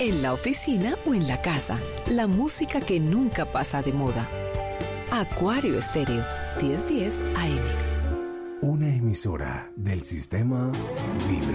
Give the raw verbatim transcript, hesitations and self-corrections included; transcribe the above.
en la oficina o en la casa. La música que nunca pasa de moda. Acuario Estéreo, diez diez A M. Una emisora del sistema Vibra.